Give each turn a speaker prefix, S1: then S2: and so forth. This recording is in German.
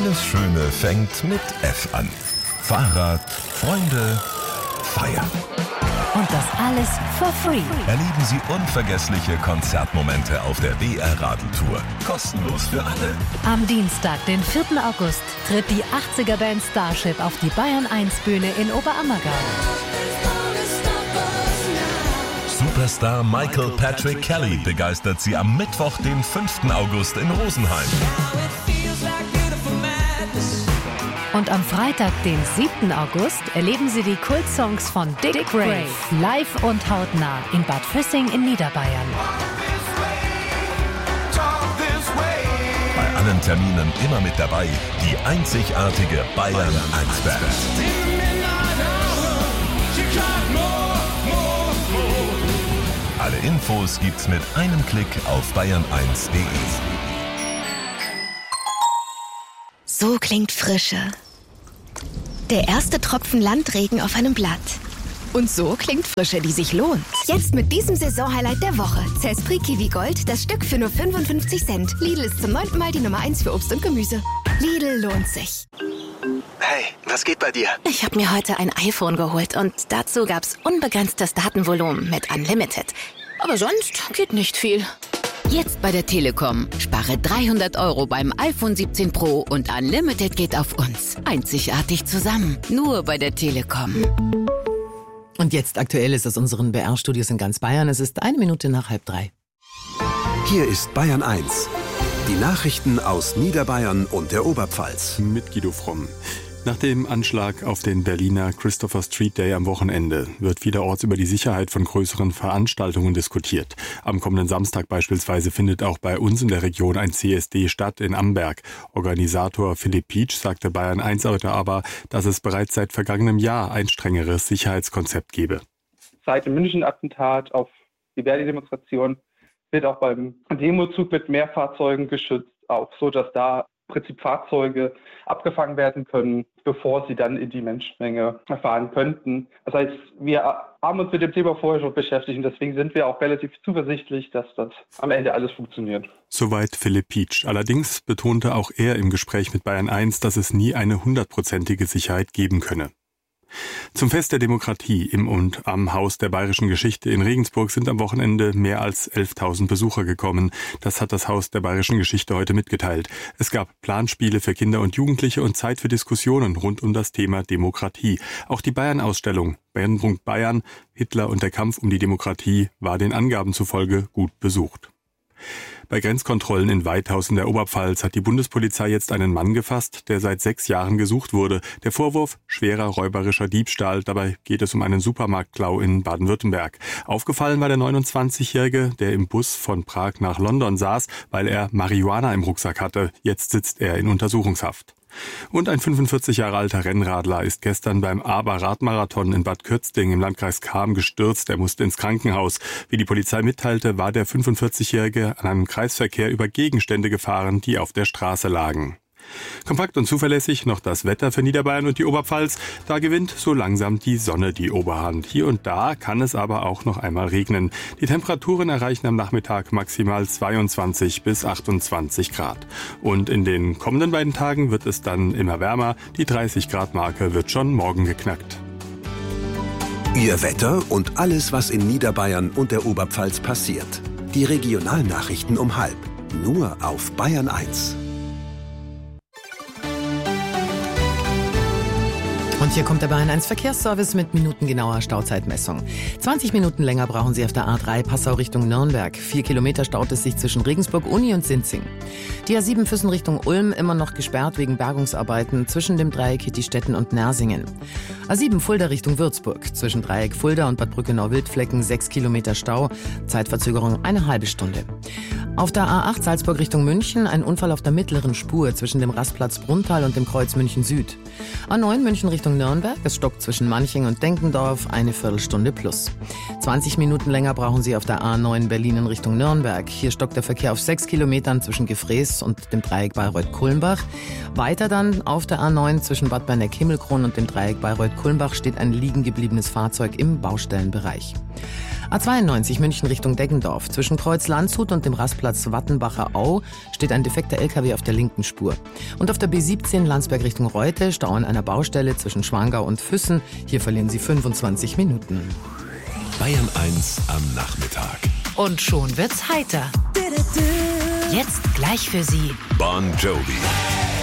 S1: Alles Schöne fängt mit F an. Fahrrad, Freunde, Feiern.
S2: Und das alles for free.
S1: Erleben Sie unvergessliche Konzertmomente auf der BR Radeltour. Kostenlos für alle.
S2: Am Dienstag, den 4. August, tritt die 80er-Band Starship auf die Bayern 1 Bühne in Oberammergau.
S1: Superstar Michael Patrick Kelly begeistert Sie am Mittwoch, den 5. August in Rosenheim.
S2: Und am Freitag, den 7. August, erleben Sie die Kultsongs von Dick Grave live und hautnah in Bad Füssing in Niederbayern.
S1: Bei allen Terminen immer mit dabei die einzigartige Bayern 1 Band. Alle Infos gibt's mit einem Klick auf bayern1.de.
S3: So klingt Frische. Der erste Tropfen Landregen auf einem Blatt. Und so klingt Frische, die sich lohnt. Jetzt mit diesem Saisonhighlight der Woche. Zespri Kiwi Gold, das Stück für nur 55 Cent. Lidl ist zum 9. Mal die Nummer 1 für Obst und Gemüse. Lidl lohnt sich.
S4: Hey, was geht bei dir?
S3: Ich habe mir heute ein iPhone geholt und dazu gab's unbegrenztes Datenvolumen mit Unlimited. Aber sonst geht nicht viel.
S5: Jetzt bei der Telekom. Spare 300 € beim iPhone 17 Pro und Unlimited geht auf uns. Einzigartig zusammen. Nur bei der Telekom.
S6: Und jetzt Aktuelles aus unseren BR-Studios in ganz Bayern. Es ist 1 Minute nach 2:30.
S7: Hier ist Bayern 1. Die Nachrichten aus Niederbayern und der Oberpfalz.
S8: Mit Guido Fromm. Nach dem Anschlag auf den Berliner Christopher Street Day am Wochenende wird vielerorts über die Sicherheit von größeren Veranstaltungen diskutiert. Am kommenden Samstag beispielsweise findet auch bei uns in der Region ein CSD statt in Amberg. Organisator Philipp Pietsch sagte Bayern 1 heute aber, dass es bereits seit vergangenem Jahr ein strengeres Sicherheitskonzept gebe.
S9: Seit dem München-Attentat auf die Verdi-Demonstration wird auch beim Demozug mit mehr Fahrzeugen geschützt, auch so, dass da im Prinzip Fahrzeuge abgefangen werden können, bevor sie dann in die Menschenmenge fahren könnten. Das heißt, wir haben uns mit dem Thema vorher schon beschäftigt und deswegen sind wir auch relativ zuversichtlich, dass das am Ende alles funktioniert.
S8: Soweit Philipp Pietsch. Allerdings betonte auch er im Gespräch mit Bayern 1, dass es nie eine 100%ige Sicherheit geben könne. Zum Fest der Demokratie im und am Haus der Bayerischen Geschichte in Regensburg sind am Wochenende mehr als 11.000 Besucher gekommen. Das hat das Haus der Bayerischen Geschichte heute mitgeteilt. Es gab Planspiele für Kinder und Jugendliche und Zeit für Diskussionen rund um das Thema Demokratie. Auch die Bayern-Ausstellung Brennpunkt Bayern, Hitler und der Kampf um die Demokratie war den Angaben zufolge gut besucht. Bei Grenzkontrollen in Weithaus in der Oberpfalz hat die Bundespolizei jetzt einen Mann gefasst, der seit 6 Jahren gesucht wurde. Der Vorwurf: schwerer räuberischer Diebstahl. Dabei geht es um einen Supermarktklau in Baden-Württemberg. Aufgefallen war der 29-Jährige, der im Bus von Prag nach London saß, weil er Marihuana im Rucksack hatte. Jetzt sitzt er in Untersuchungshaft. Und ein 45 Jahre alter Rennradler ist gestern beim Aber-Radmarathon in Bad Kürzding im Landkreis Cham gestürzt. Er musste ins Krankenhaus. Wie die Polizei mitteilte, war der 45-Jährige an einem Kreisverkehr über Gegenstände gefahren, die auf der Straße lagen. Kompakt und zuverlässig noch das Wetter für Niederbayern und die Oberpfalz. Da gewinnt so langsam die Sonne die Oberhand. Hier und da kann es aber auch noch einmal regnen. Die Temperaturen erreichen am Nachmittag maximal 22 bis 28 Grad. Und in den kommenden beiden Tagen wird es dann immer wärmer. Die 30-Grad-Marke wird schon morgen geknackt.
S7: Ihr Wetter und alles, was in Niederbayern und der Oberpfalz passiert. Die Regionalnachrichten um 12:30. Nur auf Bayern 1.
S6: Und hier kommt der Bayern 1 Verkehrsservice mit minutengenauer Stauzeitmessung. 20 Minuten länger brauchen Sie auf der A3 Passau Richtung Nürnberg. 4 Kilometer staut es sich zwischen Regensburg, Uni und Sinzing. Die A7 Füssen Richtung Ulm immer noch gesperrt wegen Bergungsarbeiten zwischen dem Dreieck Hittistetten und Nersingen. A7 Fulda Richtung Würzburg. Zwischen Dreieck Fulda und Bad Brückenau-Wildflecken 6 Kilometer Stau. Zeitverzögerung eine halbe Stunde. Auf der A8 Salzburg Richtung München ein Unfall auf der mittleren Spur zwischen dem Rastplatz Brunntal und dem Kreuz München Süd. A9 München Richtung Nürnberg, es stockt zwischen Manching und Denkendorf, eine Viertelstunde plus. 20 Minuten länger brauchen Sie auf der A9 Berlin in Richtung Nürnberg. Hier stockt der Verkehr auf 6 Kilometern zwischen Gefrees und dem Dreieck Bayreuth-Kulmbach. Weiter dann auf der A9 zwischen Bad Berneck-Himmelkron und dem Dreieck Bayreuth-Kulmbach steht ein liegen gebliebenes Fahrzeug im Baustellenbereich. A92 München Richtung Deggendorf. Zwischen Kreuz Landshut und dem Rastplatz Wattenbacher Au steht ein defekter LKW auf der linken Spur. Und auf der B17 Landsberg Richtung Reute, Stau an einer Baustelle zwischen Schwangau und Füssen. Hier verlieren Sie 25 Minuten.
S1: Bayern 1 am Nachmittag.
S2: Und schon wird's heiter. Jetzt gleich für Sie
S1: Bon Jovi.